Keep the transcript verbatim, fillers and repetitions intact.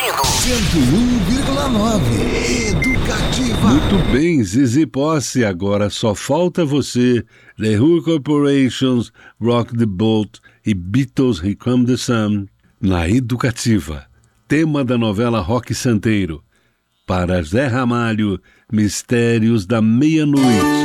cento e um vírgula nove Educativa. Muito bem, Zizi Posse, agora só falta você. The Who Corporations, Rock the Boat e Beatles, Here Come the Sun. Na Educativa, tema da novela Roque Santeiro. Para Zé Ramalho, Mistérios da Meia-Noite.